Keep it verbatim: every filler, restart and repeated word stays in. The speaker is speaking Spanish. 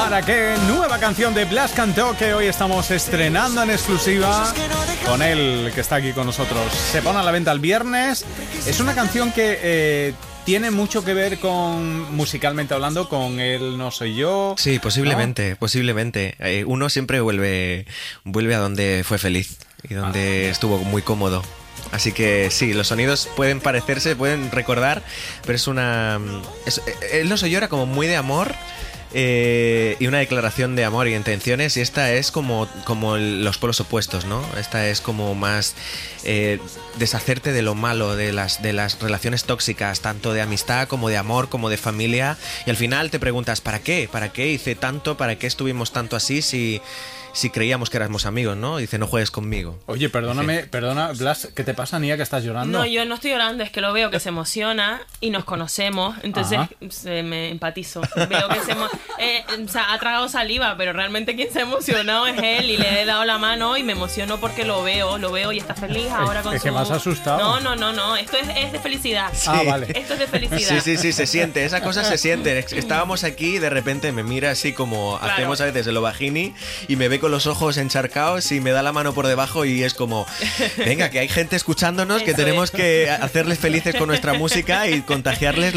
¿Para qué? Nueva canción de Blas Cantó que hoy estamos estrenando en exclusiva con él, que está aquí con nosotros. Se pone a la venta el viernes. Es una canción que eh, tiene mucho que ver con, musicalmente hablando, con Él no soy yo. Sí, posiblemente, ¿no? posiblemente. Eh, uno siempre vuelve, vuelve a donde fue feliz y donde ah. estuvo muy cómodo. Así que sí, los sonidos pueden parecerse, pueden recordar, pero es una... Es, Él no soy yo era como muy de amor. Eh, y una declaración de amor y intenciones, y esta es como, como los polos opuestos, ¿no? Esta es como más eh, deshacerte de lo malo, de las, de las relaciones tóxicas, tanto de amistad como de amor, como de familia, y al final te preguntas, ¿para qué? ¿Para qué hice tanto? ¿Para qué estuvimos tanto así si... si creíamos que éramos amigos, ¿no? Dice, no juegues conmigo. Oye, perdóname, Dice, perdona, Blas, ¿qué te pasa, Nia, que estás llorando? No, yo no estoy llorando, es que lo veo que se emociona y nos conocemos, entonces se me empatizo. Veo que se emo- eh, o sea, ha tragado saliva, pero realmente quien se ha emocionado es él y le he dado la mano y me emociono porque lo veo, lo veo y está feliz ahora es, con es su... que me has asustado. No, no, no, no, esto es, es de felicidad. Sí. Ah, vale. Esto es de felicidad. Sí, sí, sí, se siente, esa cosa se siente. Estábamos aquí y de repente me mira así como claro. hacemos a veces el ovajini y me ve con los ojos encharcados y me da la mano por debajo y es como, venga, que hay gente escuchándonos, que tenemos que hacerles felices con nuestra música y contagiarles